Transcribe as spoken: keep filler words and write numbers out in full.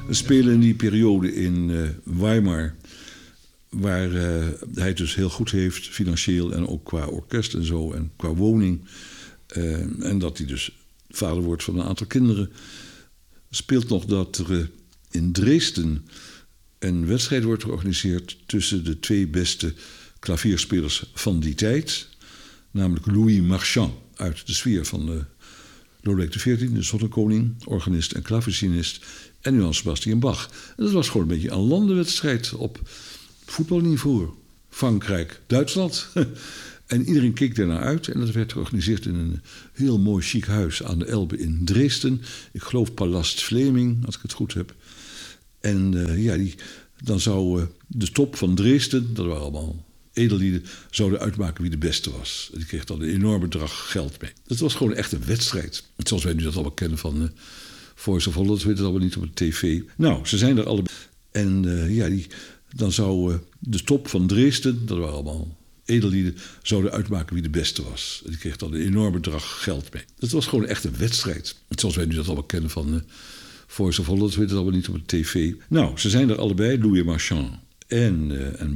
We spelen in die periode in uh, Weimar, waar uh, hij het dus heel goed heeft, financieel en ook qua orkest en zo en qua woning. Uh, en dat hij dus vader wordt van een aantal kinderen. Speelt nog dat er uh, in Dresden een wedstrijd wordt georganiseerd tussen de twee beste klavierspelers van die tijd. Namelijk Louis Marchand uit de sfeer van uh, Lodewijk de veertiende, de Zonnekoning, organist en klavecinist, en Johann Sebastian Bach. En dat was gewoon een beetje een landenwedstrijd op voetbalniveau. Frankrijk, Duitsland. En iedereen keek daarnaar uit. En dat werd georganiseerd in een heel mooi chic huis aan de Elbe in Dresden. Ik geloof Palast Fleming, als ik het goed heb. En uh, ja, die, dan zou uh, de top van Dresden, dat waren allemaal edellieden, zouden uitmaken wie de beste was. En die kreeg dan een enorm bedrag geld mee. Dat was gewoon echt een wedstrijd. Zoals wij nu dat allemaal kennen van uh, Voice of Holland, weet het allemaal niet op de tv. Nou, ze zijn er allebei. En uh, ja, die, dan zou uh, de top van Dresden, dat waren allemaal edellieden, zouden uitmaken wie de beste was. En die kreeg dan een enorm bedrag geld mee. Dat was gewoon echt een wedstrijd. Zoals wij nu dat allemaal kennen van uh, Voice of Holland, weet het allemaal niet op de tv. Nou, ze zijn er allebei, Louis Marchand en, uh, en